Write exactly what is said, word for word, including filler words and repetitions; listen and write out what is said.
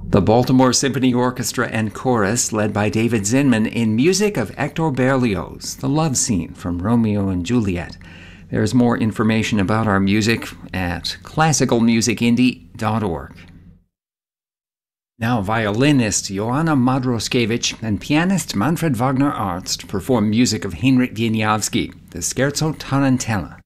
The Baltimore Symphony Orchestra and Chorus, led by David Zinman, in music of Hector Berlioz, the love scene from Romeo and Juliet. There's more information about our music at classical music indie dot org. Now, violinist Joanna Madroskiewicz and pianist Manfred Wagner Arzt perform music of Heinrich Wieniawski, the Scherzo Tarantella.